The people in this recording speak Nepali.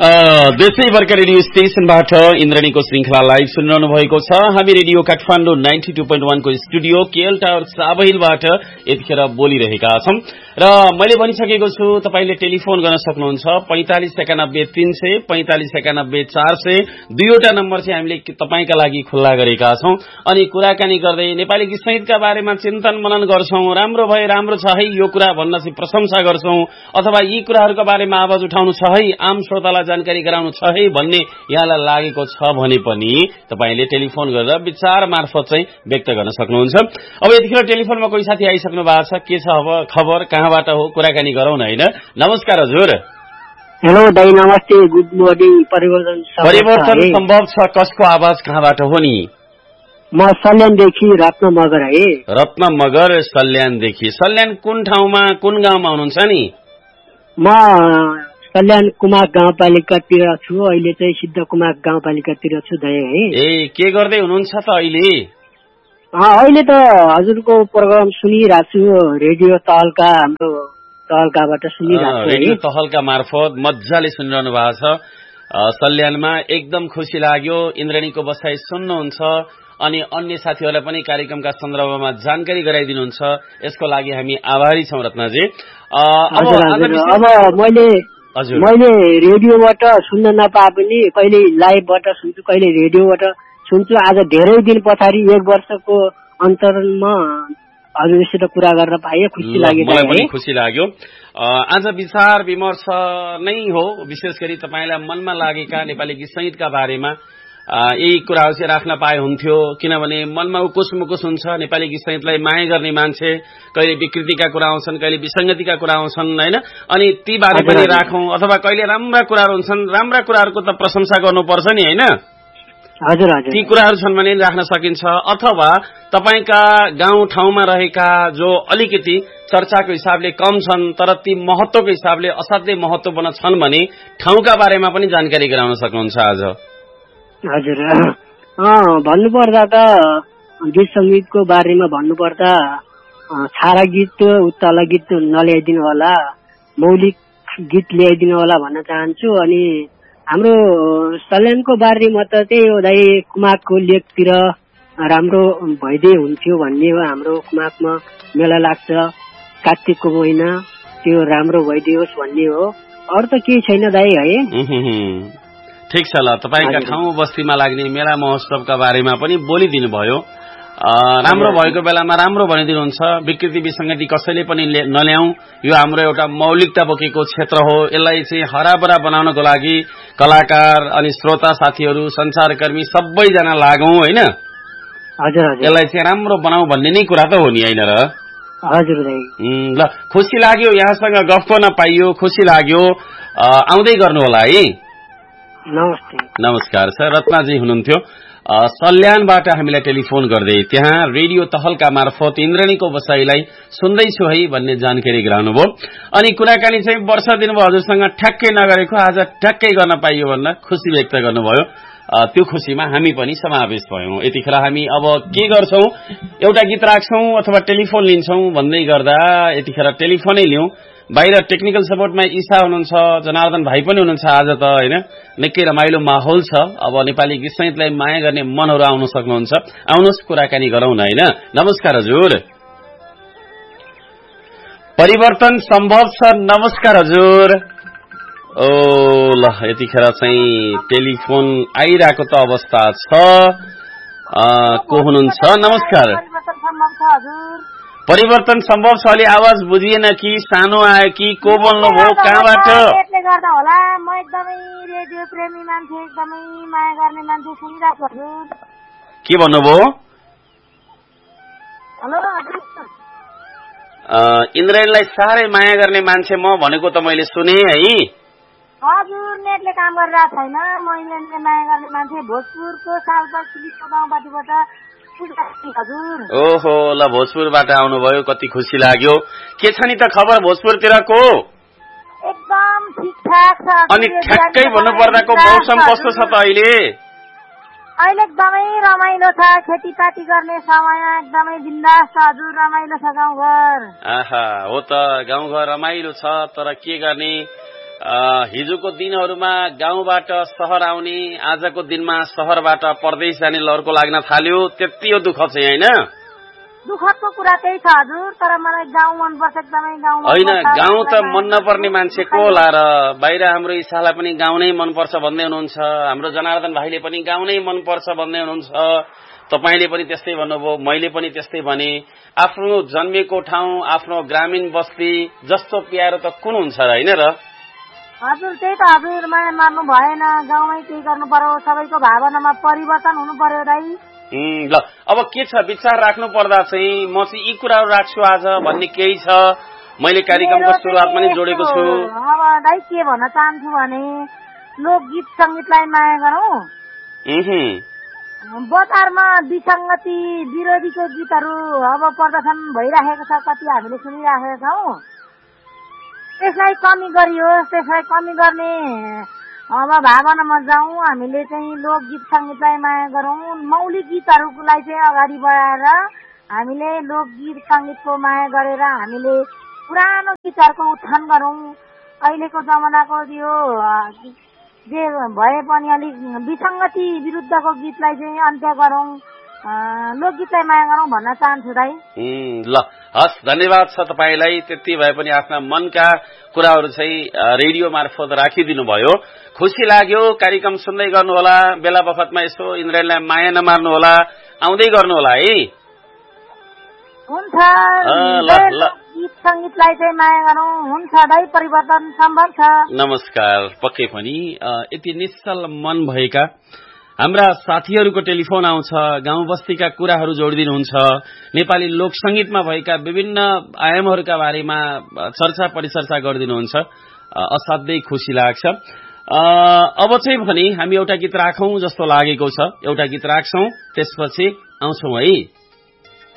देशैभरका रेडियो स्टेशनबाट इन्द्रणीको श्रृंखला लाइभ सुनिरहनु भएको छ। हामी रेडियो काठमाडौँ 92.1 को स्टुडियो केएल टावर साबहिलबाट यतिखेर बोलिरहेका छौं र मैले भनिसकेको छु तपाईले टेलिफोन गर्न सक्नुहुन्छ 45 91 300 45 91 400 दुईवटा नम्बर चाहिँ हामीले तपाईका लागि खुल्ला गरेका छौं अनि कुराकानी गर्दै नेपाली गीत संगीतका बारेमा चिन्तन मनन गर्छौं। राम्रो भए राम्रो छ है यो कुरा भन्न चाहिँ प्रशंसा गर्छौं अथवा यी कुराहरुको बारेमा आवाज उठाउनु छ है आम श्रोतालाई जानकारी गराउनु छ है भन्ने यहाँलाई लागेको छ भने पनि तपाईले टेलिफोन गरेर विचार मार्फत चाहिँ व्यक्त गर्न सक्नुहुन्छ। अब यतिखेर टेलिफोनमा कोही साथी आइसक्नु भएको छ। के छ अब खबर, कहाँबाट हो, कुराकानी गरौँ न हैन? नमस्कार हजुर। हेलो दाइ, नमस्ते, गुड मर्निङ। परिवर्तन सम्भव छ। कसको आवाज, कहाँबाट हो नि? म सल्यानदेखि रत्न मगर है। रत्न मगर सल्यानदेखि। सल्यान कुन ठाउँमा, कुन गाउँमा हुनुहुन्छ नि? म सल्यान कुमाक गाउँपालिकातिर छु। अहिले चाहिँ सिद्ध कुमाक गाउँपालिकातिर छु दाइ है। ए, के गर्दै हुनुहुन्छ त अहिले? अहिले त हजुरको प्रोग्राम सुनिरहेको छु रेडियो तहल्का, हाम्रो तहल्काबाट सुनिरहेको छु। रेडियो तहल्का मार्फत मजाले सुनिरहनु भएको छ। सल्यानमा एकदम खुसी लाग्यो। इन्द्रणीको बसाई सुन्नुहुन्छ अनि अन्य साथीहरूलाई पनि कार्यक्रमका सन्दर्भमा जानकारी गराइदिनुहुन्छ। यसको लागि हामी आभारी छौं रत्नजी। अब मैले रेडियोबाट सुन्न नपाए पनि कहिले लाइभबाट सुन्छु, कहिले रेडियोबाट सुन्छु। आज धेरै दिन पछाडि 1 वर्षको अन्तरमा हजुरसित कुरा गर्न पाए खुसी लाग्यो। मलाई पनि खुसी लाग्यो। आज विचार विमर्श नै हो, विशेष गरी तपाईलाई मनमा लागेका नेपाली गीत संगीतका बारेमा यही कुराहरू चाहिँ राख्न पाए हुन्थ्यो। किनभने मनमा उकुस मुकुस हुन्छ। नेपाली गीत संगीतलाई माया गर्ने मान्छे कहिले विकृतिका कुरा आउँछन्, कहिले विसंगतिका कुरा आउँछन् हैन, अनि ती बारे पनि राखौं। अथवा कहिले राम्रा कुराहरू हुन्छन्, राम्रा कुराहरूको त प्रशंसा गर्नुपर्छ नि हैन? हजुर हजुर। ती कुराहरू छन् भने राख्न सकिन्छ। अथवा तपाईका गाउँ ठाउँमा रहेका जो अलिकति चर्चाको हिसाबले कम छन् तर ती महत्वको हिसाबले असाध्यै महत्वपूर्ण छन् भने ठाउँका बारेमा पनि जानकारी गराउन सक्नुहुन्छ आज। हजुर, भन्नुपर्दा त गीत संगीतको बारेमा भन्नुपर्दा छारा गीत उत्तल गीत नल्याइदिनु होला, मौलिक गीत ल्याइदिनु होला भन्न चाहन्छु। अनि हाम्रो सल्यानको बारेमा त त्यही हो दाइ, कुमाकको लेकतिर राम्रो भइदिए हुन्थ्यो भन्ने हो। हाम्रो कुमाकमा मेला लाग्छ कार्तिकको महिना, त्यो राम्रो भइदियोस् भन्ने हो। अरू त केही छैन दाइ है। ठीक छ ल, तपाईका ठाउँ बस्तीमा लाग्ने मेला महोत्सवका बारेमा पनि बोलिदिनु भयो। राम्रो भएको बेलामा राम्रो भनिदिनुहुन्छ। विकृति विसंगति कसैले पनि नल्याऊ, यो हाम्रो एउटा मौलिकता बोकेको क्षेत्र हो। यसलाई चाहिँ हराभरा बनाउनको लागि कलाकार अनि श्रोता साथीहरू, संचारकर्मी सबैजना लागौं हैन? हजुर हजुर। यसलाई चाहिँ राम्रो बनाऊ भन्ने नै कुरा त हो नि हैन र? हजुर दाइ। ल, खुसी लाग्यो यहाँसँग गफ गर्न पाइयो, खुसी लाग्यो। आउँदै गर्नु होला है। नमस्ते। नमस्कार सर। रत्नाजी हुनुहुन्थ्यो सल्यानबाट हामीलाई टेलिफोन गर्दै त्यहाँ रेडियो तहल्का मार्फत इन्द्रणीको बसाईलाई सुन्दैछु है भन्ने जानकारी गराउनु भयो। अनि कुराकानी चाहिँ वर्ष दिनुभयो हजुरसँग ठ्याक्कै नगरेको आज ठ्याक्कै गर्न पाइयो भन्न खुसी व्यक्त गर्नुभयो। त्यो खुसीमा हामी पनि समावेश भयौं। यतिखेर हामी अब के गर्छौं, एउटा गीत राख्छौं अथवा टेलिफोन लिन्छौं भन्दै गर्दा यतिखेर टेलिफोनै लिउँ। बाहिर टेक्निकल सपोर्टमा ईशा हुनुहुन्छ, जनार्दन भाइ पनि हुनुहुन्छ आज त हैन? निकै रमाइलो माहौल छ। अब नेपाली गीत संगीतलाई माया गर्ने मनहरू आउन सक्नुहुन्छ। आउनुहोस् कुराकानी गरौँ न हैन? नमस्कार हजुर। परिवर्तन सम्भव छ। नमस्कार हजुर। ओ ल, यतिखेर चाहिँ टेलिफोन आइरहेको त अवस्था छ। को हुनुहुन्छ? नमस्कार। परिवर्तन सम्भव छ। अलि आवाज बुझिएन कि सानो आयो कि को बोल्नु भयो, कहाँबाट? यसले गर्दा होला, म एकदमै रेडियो प्रेमी मान्छे, एकदमै माया गर्ने मान्छे सुनिरहेको छु। के भन्नुभयो? हेलो इन्द्रणीलाई साह्रै माया गर्ने मान्छे म भनेको त मैले सुने है। हजुर, नेटले काम गरिरहेको छैन। म इन्द्रणीले माया गर्ने मान्छे, भोजपुरको सालपासीको गाउँपाटीबाट। ओहो ल, भोजपुरबाट आउनुभयो, कति खुसी लाग्यो। के छ नि त खबर भोजपुरतिरको? एकदम ठिकठाक छ। अनि ठ्याक्कै भन्नुपर्दाको मौसम कस्तो छ त अहिले? अहिले एकदमै रमाइलो छ, खेतीपाती गर्ने समय एकदमै बिन्दास छ हजुर, रमाइलो छ गाउँघर। आहा, हो त गाउँघर रमाइलो छ, तर के गर्ने हिजोको दिनहरूमा गाउँबाट सहर आउने आजको दिनमा सहरबाट परदेश जाने लहरको लाग्न थाल्यो त्यति हो दुःख चाहिँ हैन दुःखको कुरा त्यही छ हजुर तर मलाई गाउँ मनपर्छ एकदमै गाउँ होइन गाउँ त मन नपर्ने मान्छे को होला र बाहिर हाम्रो इच्छालाई पनि गाउँ नै मनपर्छ भन्दै हुनुहुन्छ हाम्रो जनार्दन भाइले पनि गाउँ नै मनपर्छ भन्दै हुनुहुन्छ तपाईले पनि त्यस्तै भन्नुभयो मैले पनि त्यस्तै भने आफ्नो जन्मेको ठाउँ आफ्नो ग्रामीण बस्ती जस्तो प्यारो त कुन हुन्छ र हैन र हजुर त्यही त हजुर माया मार्नु भएन गाउँमै केही गर्नु पर्यो सबैको भावनामा परिवर्तन हुनु पर्यो दाइ ल अब के छ विचार राख्नु पर्दा चाहिँ म चाहिँ यी कुराहरू राख्छु आज भन्ने केही छ मैले कार्यक्रमको सुरुवातमा नै जोडेको छु अब दाइ के भन्न चाहन्छु भने लोकगीत संगीतलाई माया गरौँ बजारमा विसङ्गति विरोधीको गीतहरू अब प्रदर्शन भइराखेको छ कति हामीले सुनिराखेका छौँ त्यसलाई कमी गरियोस् त्यसलाई कमी गर्ने अब भावनामा जाउँ हामीले चाहिँ लोकगीत संगीतलाई माया गरौँ मौलिक गीतहरूलाई चाहिँ अगाडि बढाएर हामीले लोकगीत संगीतको माया गरेर हामीले पुरानो गीतहरूको उत्थान गरौँ अहिलेको जमानाको यो जे भए पनि अलिक विसङ्गति विरुद्धको गीतलाई चाहिँ अन्त्य गरौँ लोकगीतलाई माया गरौँ भन्न चाहन्छु दाइ ल हस् धन्यवाद छ तपाईलाई त्यति भए पनि आफ्ना मनका कुराहरू चाहिँ रेडियो मार्फत राखिदिनु भयो खुसी लाग्यो कार्यक्रम सुन्दै गर्नुहोला बेला बखतमा यसो इन्द्रेणीलाई माया नमार्नु होला आउँदै गर्नु होला है हुन्छ गीत संगीतलाई चाहिँ माया गरौँ हुन्छ दाइ परिवर्तन सम्भव छ नमस्कार पक्कै पनि यति निश्चल मन भएका हाम्रा साथीहरूको टेलिफोन आउँछ गाउँ बस्तीका कुराहरू जोडिदिनुहुन्छ नेपाली लोक संगीतमा भएका विभिन्न आयामहरूका बारेमा चर्चा परिचर्चा गरिदिनुहुन्छ असाध्यै खुसी लाग्छ अब चाहिँ भने हामी एउटा गीत राखौं जस्तो लागेको छ एउटा गीत राख्छौं त्यसपछि आउँछौं है